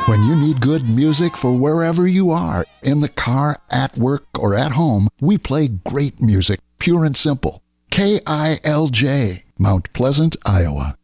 When you need good music for wherever you are, in the car, at work, or at home, we play great music, pure and simple. KILJ, Mount Pleasant, Iowa.